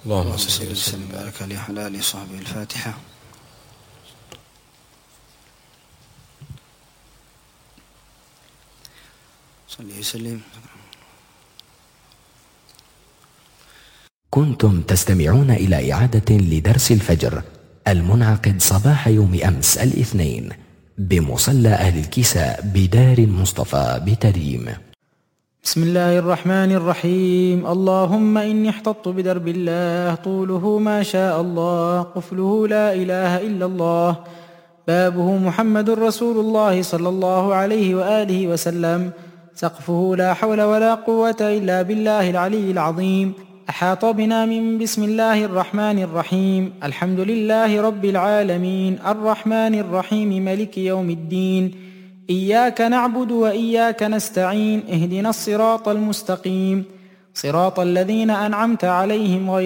اللهم صل وسلم وبارك عليه وعلى آله وصحبه. الفاتحة. صلي وسلم. كنتم تستمعون إلى إعادة لدرس الفجر المنعقد صباح يوم أمس الاثنين بمصلى أهل الكساء بدار المصطفى بتريم. بسم الله الرحمن الرحيم. اللهم إني احتطت بدرب الله طوله ما شاء الله قفله لا إله إلا الله بابه محمد رسول الله صلى الله عليه وآله وسلم سقفه لا حول ولا قوة إلا بالله العلي العظيم. أحاط بنا من بسم الله الرحمن الرحيم. الحمد لله رب العالمين الرحمن الرحيم ملك يوم الدين. إياك نعبد وإياك نستعين. اهدنا الصراط المستقيم صراط الذين أنعمت عليهم غير